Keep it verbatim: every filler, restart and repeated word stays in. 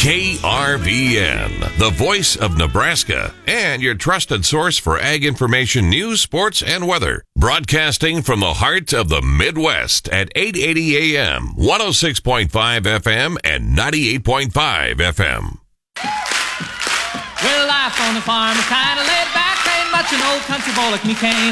K R V N, the voice of Nebraska, and your trusted source for ag information, news, sports, and weather. Broadcasting from the heart of the Midwest at eight eighty A M, one oh six point five F M, and ninety-eight point five F M. Well, life on the farm is kind of laid back. Ain't much an old country boy like me can